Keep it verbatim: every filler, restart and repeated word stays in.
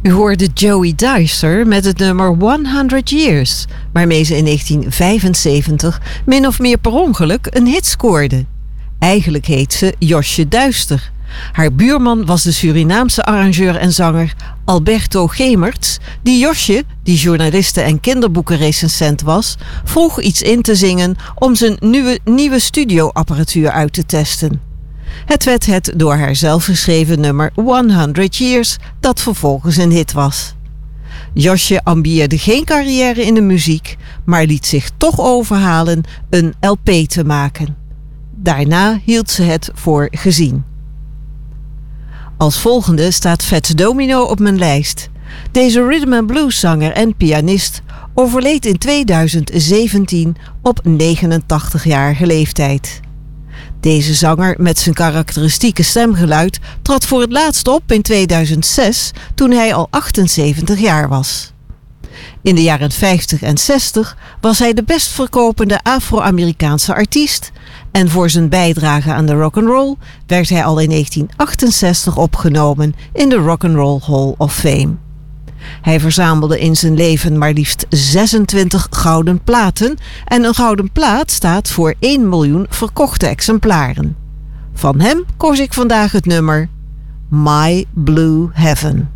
U hoorde Joey Dicer met het nummer honderd Years, waarmee ze in negentien vijfenzeventig min of meer per ongeluk een hit scoorde. Eigenlijk heet ze Josje Duister. Haar buurman was de Surinaamse arrangeur en zanger Alberto Gemerts, die Josje, die journaliste en kinderboekenrecensent was, vroeg iets in te zingen om zijn nieuwe, nieuwe studioapparatuur uit te testen. Het werd het door haar zelf geschreven nummer honderd Years, dat vervolgens een hit was. Josje ambieerde geen carrière in de muziek, maar liet zich toch overhalen een L P te maken. Daarna hield ze het voor gezien. Als volgende staat Fats Domino op mijn lijst. Deze rhythm and blues zanger en pianist overleed in tweeduizend zeventien op negenentachtigjarige leeftijd. Deze zanger met zijn karakteristieke stemgeluid trad voor het laatst op in tweeduizend zes toen hij al achtenzeventig jaar was. In de jaren vijftig en zestig was hij de best verkopende Afro-Amerikaanse artiest en voor zijn bijdrage aan de rock'n'roll werd hij al in negentien achtenzestig opgenomen in de Rock'n'Roll Hall of Fame. Hij verzamelde in zijn leven maar liefst zesentwintig gouden platen en een gouden plaat staat voor één miljoen verkochte exemplaren. Van hem koos ik vandaag het nummer My Blue Heaven.